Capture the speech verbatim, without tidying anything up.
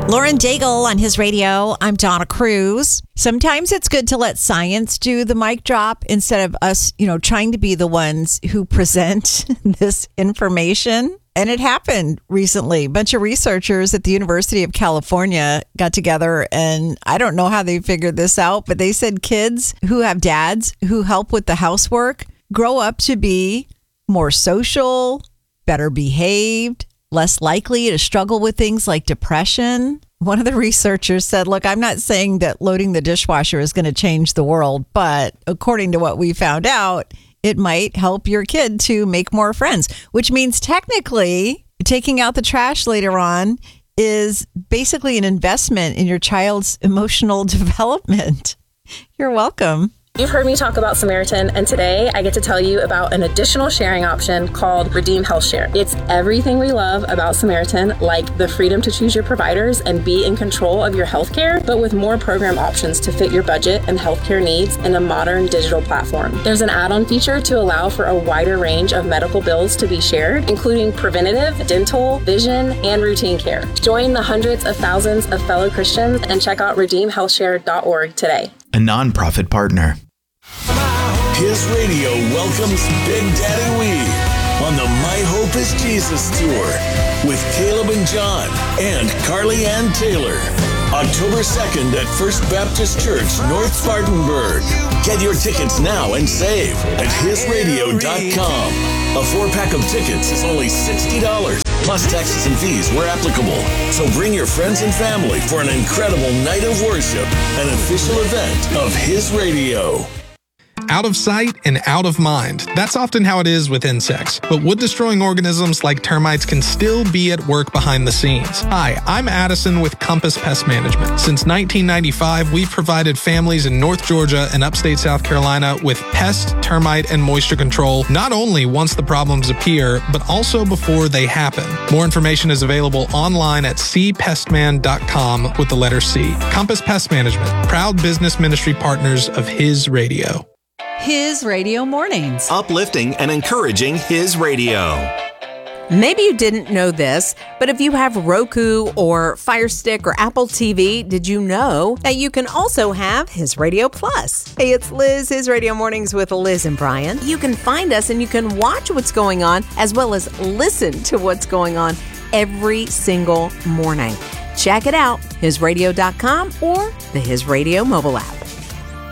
Lauren Daigle on His Radio. I'm Donna Cruz. Sometimes it's good to let science do the mic drop instead of us, you know, trying to be the ones who present this information. And it happened recently. A bunch of researchers at the University of California got together, and I don't know how they figured this out, but they said kids who have dads who help with the housework grow up to be more social, better behaved, less likely to struggle with things like depression. One of the researchers said, look, I'm not saying that loading the dishwasher is going to change the world, but according to what we found out, it might help your kid to make more friends, which means technically taking out the trash later on is basically an investment in your child's emotional development. You're welcome. You've heard me talk about Samaritan, and today I get to tell you about an additional sharing option called Redeem Health Share. It's everything we love about Samaritan, like the freedom to choose your providers and be in control of your healthcare, but with more program options to fit your budget and healthcare needs in a modern digital platform. There's an add-on feature to allow for a wider range of medical bills to be shared, including preventative, dental, vision, and routine care. Join the hundreds of thousands of fellow Christians and check out redeem health share dot org today. A nonprofit partner. His Radio welcomes Big Daddy Weave on the My Hope is Jesus tour with Caleb and John and Carly Ann Taylor. October second at First Baptist Church, North Spartanburg. Get your tickets now and save at his radio dot com. A four-pack of tickets is only sixty dollars, plus taxes and fees where applicable. So bring your friends and family for an incredible night of worship, an official event of His Radio. Out of sight and out of mind. That's often how it is with insects. But wood-destroying organisms like termites can still be at work behind the scenes. Hi, I'm Addison with Compass Pest Management. Since nineteen ninety-five, we've provided families in North Georgia and upstate South Carolina with pest, termite, and moisture control, not only once the problems appear, but also before they happen. More information is available online at c pestman dot com with the letter C. Compass Pest Management, proud business ministry partners of His Radio. His Radio Mornings. Uplifting and encouraging His Radio. Maybe you didn't know this, but if you have Roku or Fire Stick or Apple T V, did you know that you can also have His Radio Plus? Hey, it's Liz, His Radio Mornings with Liz and Brian. You can find us and you can watch what's going on as well as listen to what's going on every single morning. Check it out, his radio dot com or the His Radio mobile app.